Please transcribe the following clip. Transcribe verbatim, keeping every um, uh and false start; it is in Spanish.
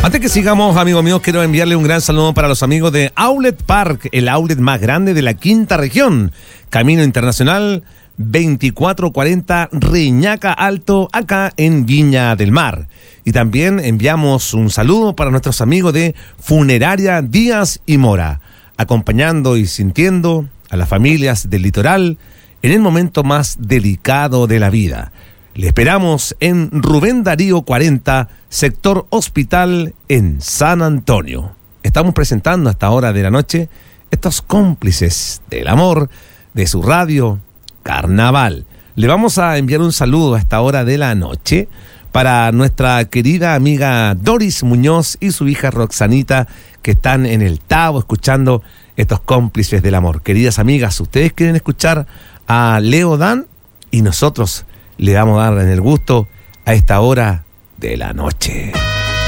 Antes que sigamos, amigos míos, quiero enviarle un gran saludo para los amigos de Outlet Park, el outlet más grande de la quinta región. Camino Internacional veinticuatro cuarenta Reñaca Alto, acá en Viña del Mar. Y también enviamos un saludo para nuestros amigos de Funeraria Díaz y Mora, acompañando y sintiendo a las familias del litoral en el momento más delicado de la vida. Le esperamos en Rubén Darío cuarenta, sector Hospital, en San Antonio. Estamos presentando a esta hora de la noche estos cómplices del amor de su radio Carnaval. Le vamos a enviar un saludo a esta hora de la noche para nuestra querida amiga Doris Muñoz y su hija Roxanita, que están en el Tabo escuchando estos cómplices del amor. Queridas amigas, ustedes quieren escuchar a Leo Dan y nosotros le damos a dar en el gusto a esta hora de la noche.